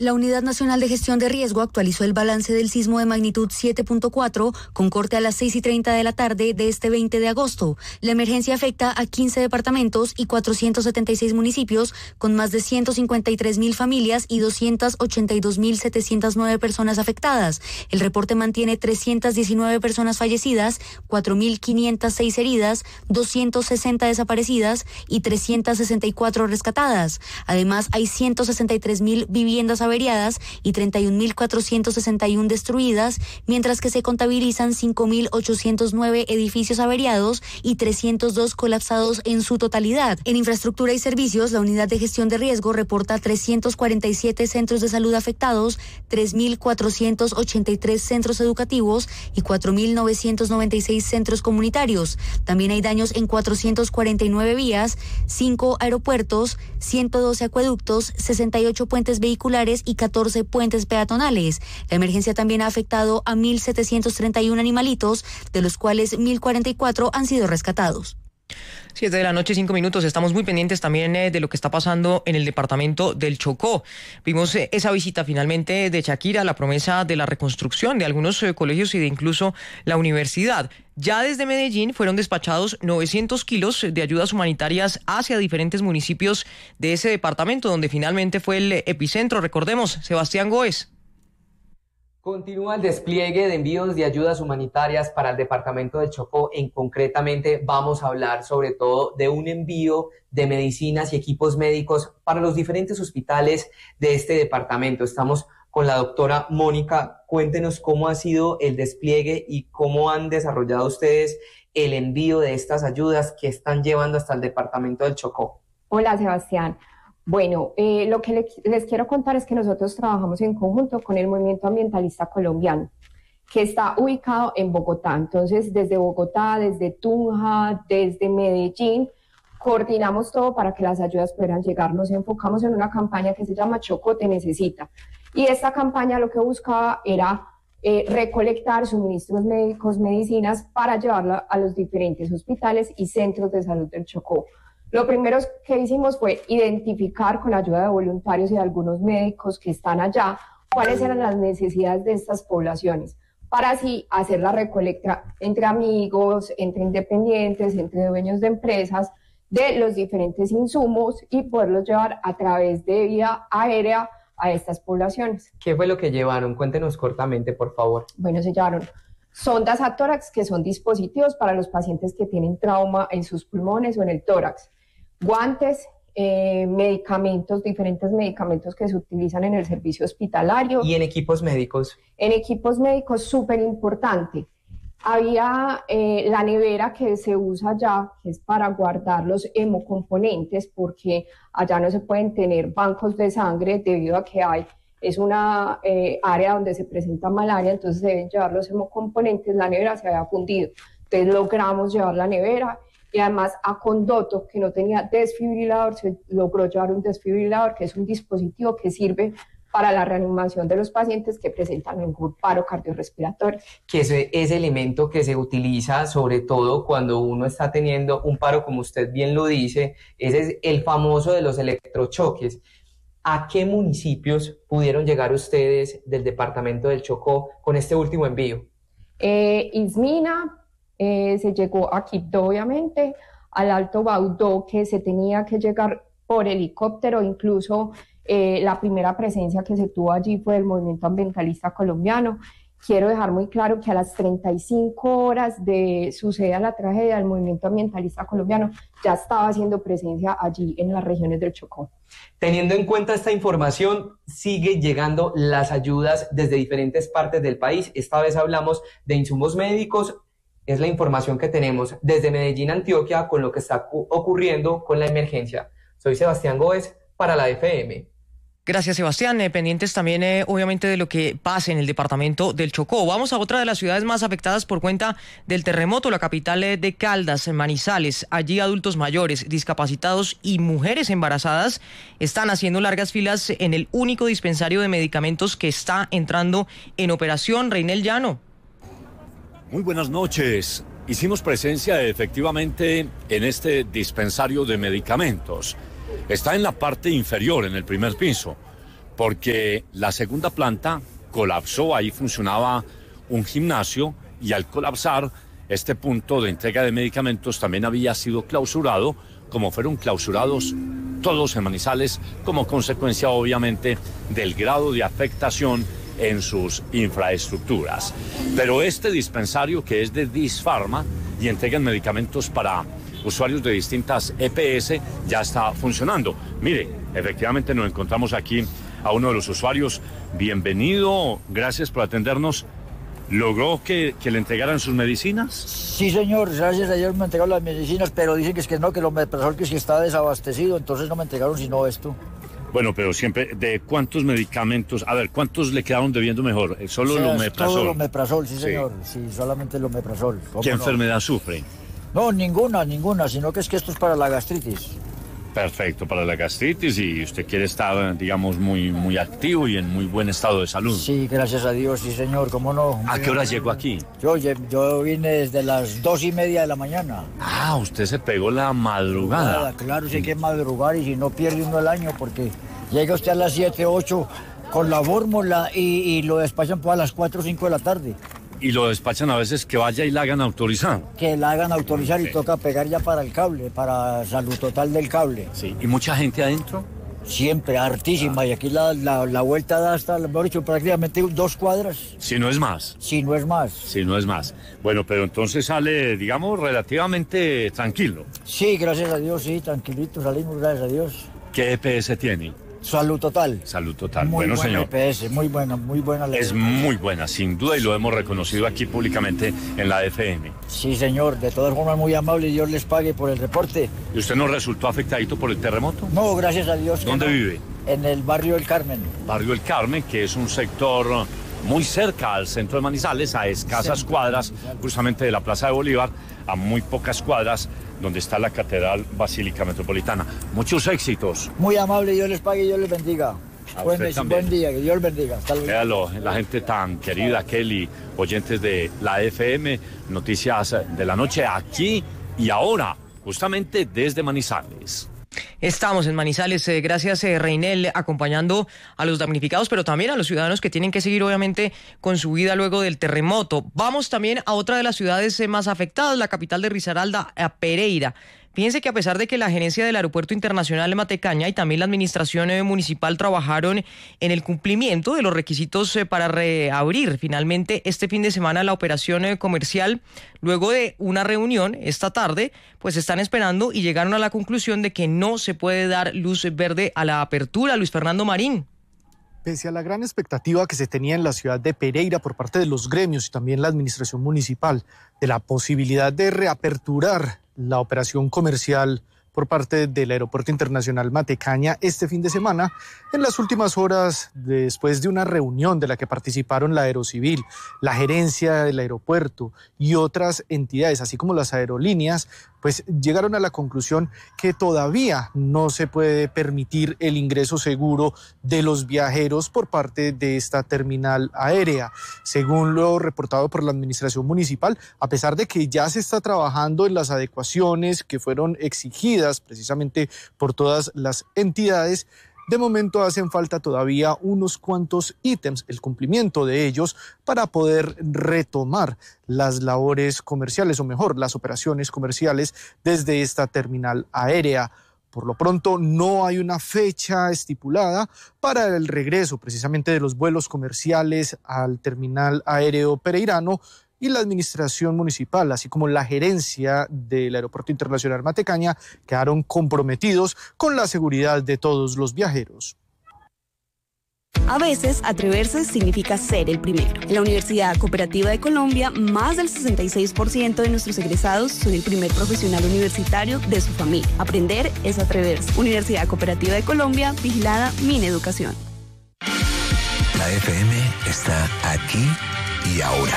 La Unidad Nacional de Gestión de Riesgo actualizó el balance del sismo de magnitud 7.4 con corte a las 6:30 de la tarde de este 20 de agosto. La emergencia afecta a 15 departamentos y 476 municipios con más de 153.000 familias y 282.709 personas afectadas. El reporte mantiene 319 personas fallecidas, 4.506 heridas, 260 desaparecidas y 364 rescatadas. Además, hay 163.000 viviendas averiadas y 31.461 destruidas, mientras que se contabilizan 5.809 edificios averiados y 302 colapsados en su totalidad. En infraestructura y servicios, la Unidad de Gestión de Riesgo reporta 347 centros de salud afectados, 3.483 centros educativos y 4.996 centros comunitarios. También hay daños en 449 vías, 5 aeropuertos, 112 acueductos, 68 puentes vehiculares y 14 puentes peatonales. La emergencia también ha afectado a 1.731 animalitos, de los cuales 1.044 han sido rescatados. 7 de la noche, 5 minutos. Estamos muy pendientes también de lo que está pasando en el departamento del Chocó. Vimos esa visita finalmente de Shakira, la promesa de la reconstrucción de algunos colegios y de incluso la universidad. Ya desde Medellín fueron despachados 900 kilos de ayudas humanitarias hacia diferentes municipios de ese departamento, donde finalmente fue el epicentro. Recordemos, Sebastián Góez. Continúa el despliegue de envíos de ayudas humanitarias para el departamento del Chocó. Concretamente vamos a hablar sobre todo de un envío de medicinas y equipos médicos para los diferentes hospitales de este departamento. Estamos con la doctora Mónica. Cuéntenos cómo ha sido el despliegue y cómo han desarrollado ustedes el envío de estas ayudas que están llevando hasta el departamento del Chocó. Hola, Sebastián. Bueno, lo que les quiero contar es que nosotros trabajamos en conjunto con el Movimiento Ambientalista Colombiano, que está ubicado en Bogotá. Entonces, desde Bogotá, desde Tunja, desde Medellín, coordinamos todo para que las ayudas puedan llegar. Nos enfocamos en una campaña que se llama Chocó Te Necesita. Y esta campaña lo que buscaba era recolectar suministros médicos, medicinas, para llevarla a los diferentes hospitales y centros de salud del Chocó. Lo primero que hicimos fue identificar con ayuda de voluntarios y de algunos médicos que están allá cuáles eran las necesidades de estas poblaciones, para así hacer la recolecta entre amigos, entre independientes, entre dueños de empresas, de los diferentes insumos y poderlos llevar a través de vía aérea a estas poblaciones. ¿Qué fue lo que llevaron? Cuéntenos cortamente, por favor. Bueno, se llevaron sondas a tórax, que son dispositivos para los pacientes que tienen trauma en sus pulmones o en el tórax. Guantes, medicamentos, diferentes medicamentos que se utilizan en el servicio hospitalario. ¿Y en equipos médicos? En equipos médicos, súper importante. Había la nevera que se usa allá, que es para guardar los hemocomponentes, porque allá no se pueden tener bancos de sangre debido a que es una área donde se presenta malaria, entonces se deben llevar los hemocomponentes. La nevera se había fundido, entonces logramos llevar la nevera. Y además a Condoto, que no tenía desfibrilador, se logró llevar un desfibrilador, que es un dispositivo que sirve para la reanimación de los pacientes que presentan un paro cardiorrespiratorio. Que ese elemento que se utiliza sobre todo cuando uno está teniendo un paro, como usted bien lo dice, ese es el famoso de los electrochoques. ¿A qué municipios pudieron llegar ustedes del departamento del Chocó con este último envío? Ismina, se llegó a Quibdó, obviamente, al Alto Baudó, que se tenía que llegar por helicóptero. Incluso la primera presencia que se tuvo allí fue del Movimiento Ambientalista Colombiano. Quiero dejar muy claro que a las 35 horas de suceder la tragedia, el Movimiento Ambientalista Colombiano ya estaba haciendo presencia allí en las regiones del Chocó. Teniendo en cuenta esta información, sigue llegando las ayudas desde diferentes partes del país. Esta vez hablamos de insumos médicos. Es la información que tenemos desde Medellín, Antioquia, con lo que está ocurriendo con la emergencia. Soy Sebastián Góez para la FM. Gracias, Sebastián. Pendientes también, obviamente, de lo que pase en el departamento del Chocó. Vamos a otra de las ciudades más afectadas por cuenta del terremoto, la capital de Caldas, Manizales. Allí adultos mayores, discapacitados y mujeres embarazadas están haciendo largas filas en el único dispensario de medicamentos que está entrando en operación. Reinel Llano. Muy buenas noches. Hicimos presencia efectivamente en este dispensario de medicamentos. Está en la parte inferior, en el primer piso. porque la segunda planta colapsó, ahí funcionaba un gimnasio y al colapsar este punto de entrega de medicamentos también había sido clausurado, como fueron clausurados todos en Manizales, como consecuencia obviamente del grado de afectación en sus infraestructuras. Pero este dispensario, que es de Disfarma y entregan medicamentos para usuarios de distintas EPS, ya está funcionando. Mire, efectivamente nos encontramos aquí a uno de los usuarios. Bienvenido, gracias por atendernos. ¿Logró que le entregaran sus medicinas? Sí, señor, gracias a Dios me entregaron las medicinas, pero dicen que no, que el omeprazol que está desabastecido, entonces no me entregaron sino esto. Bueno, pero siempre, ¿de cuántos medicamentos? A ver, ¿cuántos le quedaron debiendo mejor? ¿Solo el omeprazol? Todo el omeprazol, sí, señor, sí, solamente el omeprazol. ¿Qué enfermedad sufre? No, ninguna, sino que esto es para la gastritis. Perfecto, para la gastritis, y usted quiere estar, digamos, muy activo y en muy buen estado de salud. Sí, gracias a Dios, sí, señor, ¿cómo no? ¿A qué hora llegó aquí? Yo vine desde las 2:30 de la mañana. Ah, usted se pegó la madrugada. Claro, sí hay que madrugar y si no pierde uno el año, porque llega usted a las 7, 8 con la fórmula y lo despachan a las 4 o 5 de la tarde. Y lo despachan a veces que vaya y la hagan autorizar. Que la hagan autorizar y toca pegar ya para el cable, para salud total del cable. Sí, ¿y mucha gente adentro? Siempre, hartísima. Y aquí la vuelta da hasta, mejor dicho, prácticamente 2 cuadras. Si no es más. Si no es más. Si no es más. Bueno, pero entonces sale, digamos, relativamente tranquilo. Sí, gracias a Dios, sí, tranquilito salimos, gracias a Dios. ¿Qué EPS tiene? Salud total. Salud total. Muy bueno, buena señor. EPS, muy buena. Es muy buena, sin duda, y lo hemos reconocido aquí públicamente en la FM. Sí, señor. De todas formas, muy amable y Dios les pague por el reporte. ¿Y usted no resultó afectadito por el terremoto? No, gracias a Dios. ¿Dónde vive? En el barrio El Carmen. Barrio El Carmen, que es un sector muy cerca al centro de Manizales, a escasas cuadras, justamente de la Plaza de Bolívar, a muy pocas cuadras, donde está la Catedral Basílica Metropolitana. Muchos éxitos. Muy amable, Dios les pague y Dios les bendiga. Buen día, que Dios bendiga. Hasta luego. Véalo, la gente tan querida, Kelly, oyentes de la FM, noticias de la noche aquí y ahora, justamente desde Manizales. Estamos en Manizales, gracias Reinel, acompañando a los damnificados, pero también a los ciudadanos que tienen que seguir obviamente con su vida luego del terremoto. Vamos también a otra de las ciudades más afectadas, la capital de Risaralda, a Pereira. Fíjense que a pesar de que la gerencia del Aeropuerto Internacional de Matecaña y también la administración municipal trabajaron en el cumplimiento de los requisitos para reabrir finalmente este fin de semana la operación comercial, luego de una reunión esta tarde, pues están esperando y llegaron a la conclusión de que no se puede dar luz verde a la apertura. Luis Fernando Marín. Pese a la gran expectativa que se tenía en la ciudad de Pereira por parte de los gremios y también la administración municipal de la posibilidad de reaperturar la operación comercial por parte del Aeropuerto Internacional Matecaña este fin de semana, en las últimas horas, después de una reunión de la que participaron la Aerocivil, la gerencia del aeropuerto y otras entidades, así como las aerolíneas, pues llegaron a la conclusión que todavía no se puede permitir el ingreso seguro de los viajeros por parte de esta terminal aérea. Según lo reportado por la administración municipal, a pesar de que ya se está trabajando en las adecuaciones que fueron exigidas precisamente por todas las entidades, de momento hacen falta todavía unos cuantos ítems, el cumplimiento de ellos para poder retomar las labores comerciales, o mejor, las operaciones comerciales desde esta terminal aérea. Por lo pronto no hay una fecha estipulada para el regreso precisamente de los vuelos comerciales al terminal aéreo pereirano, y la administración municipal, así como la gerencia del Aeropuerto Internacional Matecaña, quedaron comprometidos con la seguridad de todos los viajeros. A veces, atreverse significa ser el primero. En la Universidad Cooperativa de Colombia, más del 66% de nuestros egresados son el primer profesional universitario de su familia. Aprender es atreverse. Universidad Cooperativa de Colombia, vigilada Mineducación. La FM está aquí y ahora.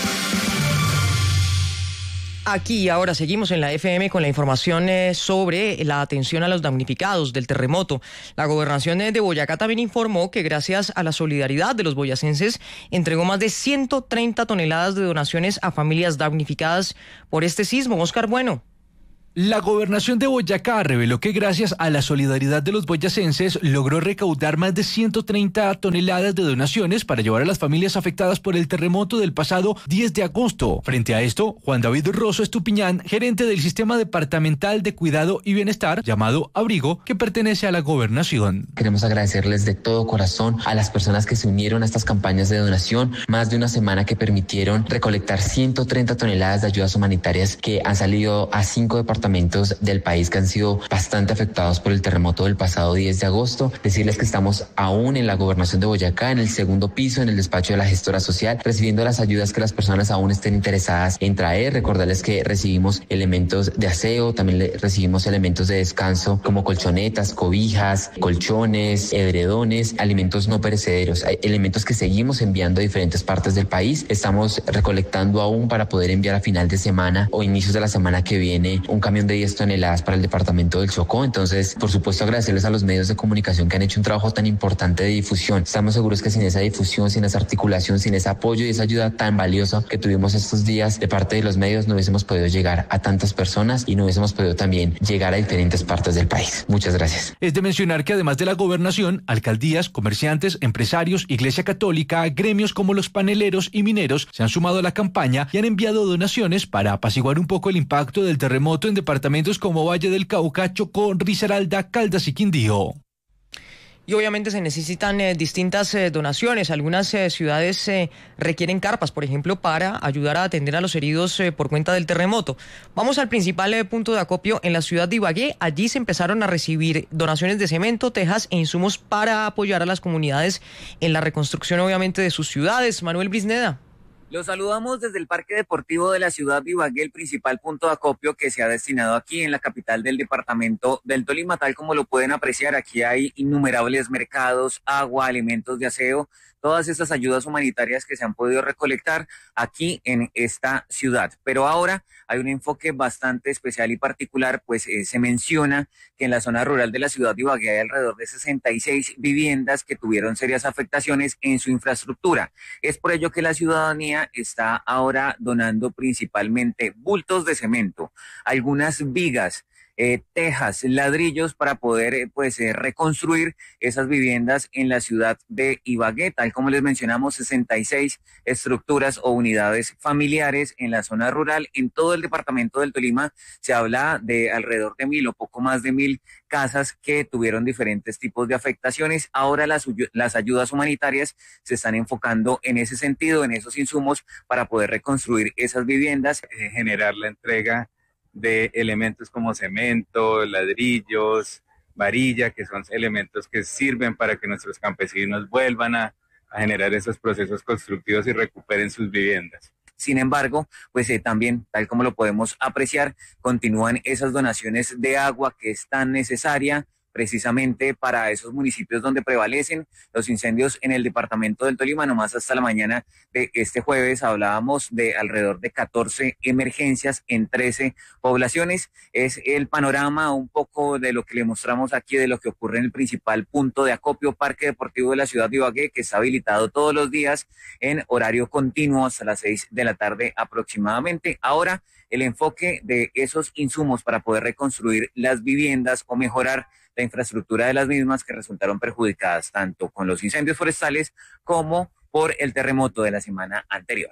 Aquí y ahora seguimos en la FM con la información sobre la atención a los damnificados del terremoto. La gobernación de Boyacá también informó que gracias a la solidaridad de los boyacenses entregó más de 130 toneladas de donaciones a familias damnificadas por este sismo. Oscar Bueno. La gobernación de Boyacá reveló que gracias a la solidaridad de los boyacenses logró recaudar más de 130 toneladas de donaciones para llevar a las familias afectadas por el terremoto del pasado 10 de agosto. Frente a esto, Juan David Rosso Estupiñán, gerente del Sistema Departamental de Cuidado y Bienestar, llamado Abrigo, que pertenece a la gobernación. Queremos agradecerles de todo corazón a las personas que se unieron a estas campañas de donación, más de una semana que permitieron recolectar 130 toneladas de ayudas humanitarias que han salido a 5 departamentos del país que han sido bastante afectados por el terremoto del pasado 10 de agosto. Decirles que estamos aún en la gobernación de Boyacá, en el segundo piso, en el despacho de la gestora social, recibiendo las ayudas que las personas aún estén interesadas en traer. Recordarles que recibimos elementos de aseo, también recibimos elementos de descanso como colchonetas, cobijas, colchones, edredones, alimentos no perecederos. Hay elementos que seguimos enviando a diferentes partes del país. Estamos recolectando aún para poder enviar a final de semana o inicios de la semana que viene un camión de 10 toneladas para el departamento del Chocó. Entonces, por supuesto, agradecerles a los medios de comunicación que han hecho un trabajo tan importante de difusión. Estamos seguros que sin esa difusión, sin esa articulación, sin ese apoyo y esa ayuda tan valiosa que tuvimos estos días de parte de los medios, no hubiésemos podido llegar a tantas personas y no hubiésemos podido también llegar a diferentes partes del país. Muchas gracias. Es de mencionar que además de la gobernación, alcaldías, comerciantes, empresarios, Iglesia Católica, gremios como los paneleros y mineros se han sumado a la campaña y han enviado donaciones para apaciguar un poco el impacto del terremoto en departamentos como Valle del Cauca, Chocó, Risaralda, Caldas y Quindío. Y obviamente se necesitan distintas donaciones. Algunas ciudades requieren carpas, por ejemplo, para ayudar a atender a los heridos por cuenta del terremoto. Vamos al principal punto de acopio en la ciudad de Ibagué. Allí se empezaron a recibir donaciones de cemento, tejas e insumos para apoyar a las comunidades en la reconstrucción, obviamente, de sus ciudades. Manuel Brisneda. Los saludamos desde el Parque Deportivo de la ciudad de Ibagué, el principal punto de acopio que se ha destinado aquí en la capital del departamento del Tolima. Tal como lo pueden apreciar, aquí hay innumerables mercados, agua, alimentos de aseo, todas estas ayudas humanitarias que se han podido recolectar aquí en esta ciudad. Pero ahora hay un enfoque bastante especial y particular, pues se menciona que en la zona rural de la ciudad de Ibagué hay alrededor de 66 viviendas que tuvieron serias afectaciones en su infraestructura. Es por ello que la ciudadanía está ahora donando principalmente bultos de cemento, algunas vigas, tejas, ladrillos para poder reconstruir esas viviendas en la ciudad de Ibagué. Tal como les mencionamos, 66 estructuras o unidades familiares en la zona rural. En todo el departamento del Tolima se habla de alrededor de 1.000 o poco más de 1.000 casas que tuvieron diferentes tipos de afectaciones. Ahora las ayudas humanitarias se están enfocando en ese sentido, en esos insumos para poder reconstruir esas viviendas. Generar la entrega de elementos como cemento, ladrillos, varilla, que son elementos que sirven para que nuestros campesinos vuelvan a generar esos procesos constructivos y recuperen sus viviendas. Sin embargo, también, tal como lo podemos apreciar, continúan esas donaciones de agua que es tan necesaria precisamente para esos municipios donde prevalecen los incendios en el departamento del Tolima. Nomás hasta la mañana de este jueves hablábamos de alrededor de 14 emergencias en 13 poblaciones. Es el panorama un poco de lo que le mostramos aquí, de lo que ocurre en el principal punto de acopio, Parque Deportivo de la ciudad de Ibagué, que está habilitado todos los días en horario continuo hasta las 6 de la tarde aproximadamente. Ahora, el enfoque de esos insumos para poder reconstruir las viviendas o mejorar la infraestructura de las mismas que resultaron perjudicadas tanto con los incendios forestales como por el terremoto de la semana anterior.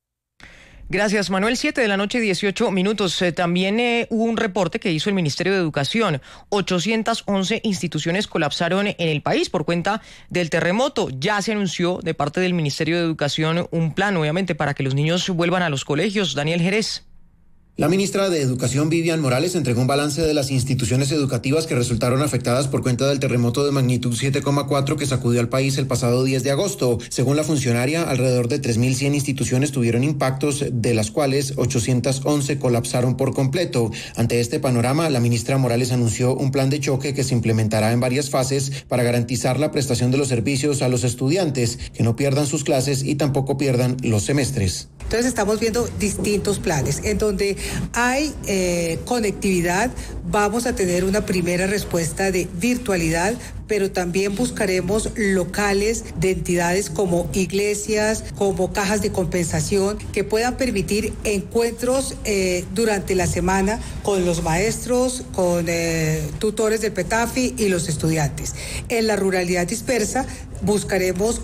Gracias, Manuel. 7 de la noche, 18 minutos. También hubo un reporte que hizo el Ministerio de Educación. 811 instituciones colapsaron en el país por cuenta del terremoto. Ya se anunció de parte del Ministerio de Educación un plan, obviamente, para que los niños vuelvan a los colegios. Daniel Jerez. La ministra de Educación, Vivian Morales, entregó un balance de las instituciones educativas que resultaron afectadas por cuenta del terremoto de magnitud 7,4 que sacudió al país el pasado 10 de agosto. Según la funcionaria, alrededor de 3.100 instituciones tuvieron impactos, de las cuales 811 colapsaron por completo. Ante este panorama, la ministra Morales anunció un plan de choque que se implementará en varias fases para garantizar la prestación de los servicios a los estudiantes, que no pierdan sus clases y tampoco pierdan los semestres. Entonces estamos viendo distintos planes. En donde hay conectividad, vamos a tener una primera respuesta de virtualidad, pero también buscaremos locales de entidades como iglesias, como cajas de compensación, que puedan permitir encuentros durante la semana con los maestros, con tutores del PETAFI y los estudiantes. En la ruralidad dispersa buscaremos